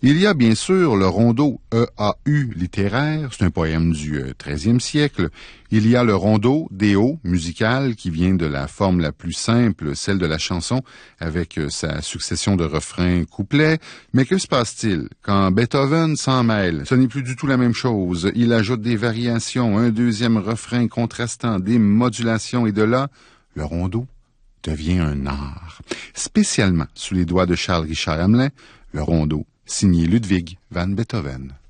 Il y a bien sûr le rondeau EAU littéraire, c'est un poème du XIIIe siècle. Il y a le rondeau DO musical qui vient de la forme la plus simple, celle de la chanson, avec sa succession de refrains couplets. Mais que se passe-t-il quand Beethoven s'en mêle? Ce n'est plus du tout la même chose. Il ajoute des variations, un deuxième refrain contrastant, des modulations, et de là, le rondeau devient un art. Spécialement sous les doigts de Charles Richard Hamelin, le rondeau signé Ludwig van Beethoven.